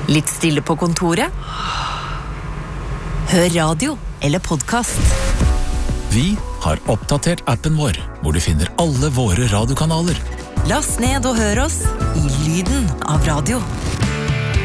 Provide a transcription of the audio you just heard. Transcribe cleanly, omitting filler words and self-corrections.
Litt stille på kontoret? Hør radio eller podcast. Vi har oppdatert appen vår, hvor du finner alle våre radiokanaler. Last ned og hør oss i lyden av radio.